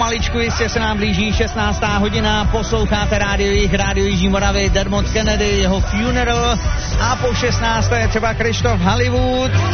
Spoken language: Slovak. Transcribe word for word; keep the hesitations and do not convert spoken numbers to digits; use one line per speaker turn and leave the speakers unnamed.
Pomaličku jistě se nám blíží šestnáctá hodina, posloucháte rádio Jih, rádio Jižní Moravy, Dermot Kennedy, jeho Funeral a po šestnácté třeba Krištof Hollywood.